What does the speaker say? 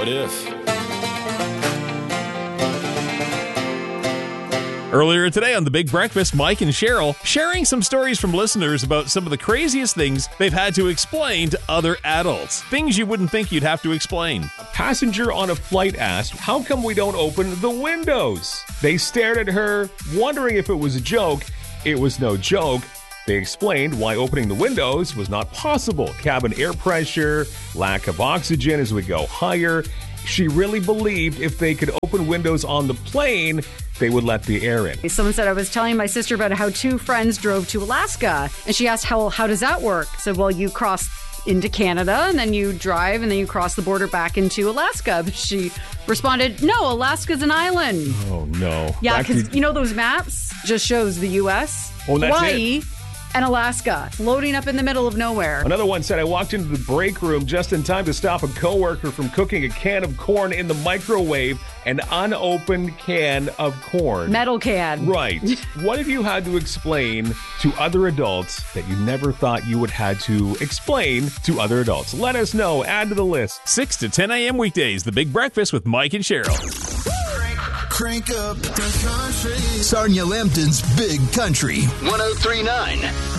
What If. Earlier today on The Big Breakfast, Mike and Cheryl sharing some stories from listeners about some of the craziest things they've had to explain to other adults. Things you wouldn't think you'd have to explain. A passenger on a flight asked, "How come we don't open the windows?" They stared at her, wondering if it was a joke. It was no joke. They explained why opening the windows was not possible. Cabin air pressure, lack of oxygen as we go higher. She really believed if they could open windows on the plane, they would let the air in. Someone said, I was telling my sister about how two friends drove to Alaska, and she asked, how does that work? I said, well, you cross into Canada, and then you drive, and then you cross the border back into Alaska. But she responded, no, Alaska's an island. Oh, no. Yeah, because you know those maps just shows the U.S., Hawaii, and Alaska floating up in the middle of nowhere. Another one said, I walked into the break room just in time to stop a coworker from cooking a can of corn in the microwave, an unopened can of corn. Metal can. Right. What have you had to explain to other adults that you never thought you would have to explain to other adults? Let us know. Add to the list. 6 to 10 a.m. weekdays, The Big Breakfast with Mike and Cheryl. Crank up the country. Sarnia Lambton's Big Country 103.9